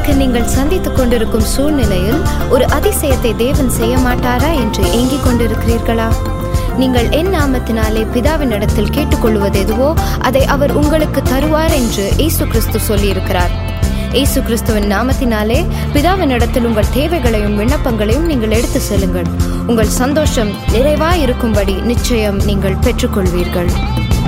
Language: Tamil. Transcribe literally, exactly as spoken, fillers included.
இன்றைக்கு நீங்கள் சந்தித்துக் கொண்டிருக்கும் சூழ்நிலையில் ஒரு அதிசயத்தை தேவன் செய்ய மாட்டாரா என்று ஏங்கிக் கொண்டிருக்கிறீர்களா? நீங்கள் என் நாமத்தினாலே பிதாவின் இடத்தில் கேட்டுக்கொள்வது எதுவோ அதை அவர் உங்களுக்கு தருவார் என்று இயேசு கிறிஸ்து சொல்லியிருக்கிறார். இயேசு கிறிஸ்துவின் நாமத்தினாலே பிதாவின் இடத்தில் உங்கள் தேவைகளையும் விண்ணப்பங்களையும் நீங்கள் எடுத்து செல்லுங்கள். உங்கள் சந்தோஷம் நிறைவாய் இருக்கும்படி நிச்சயம் நீங்கள் பெற்றுக்கொள்வீர்கள்.